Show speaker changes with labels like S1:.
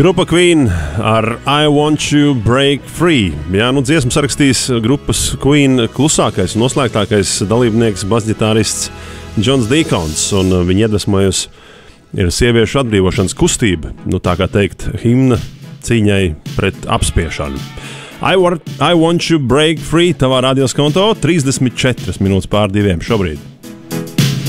S1: Grupa Queen ar I Want You Break Free. Jā, dziesmu sarakstīs grupas Queen klusākais un noslēgtākais dalībnieks basģitārists Džons Deakons, un viņa iedvesmojusi ir sieviešu atbrīvošanas kustība, tā kā teikt, himna cīņai pret apspiešanu. I Want You Break Free tavā radioskonto 34 minūtes pār 2 šobrīd.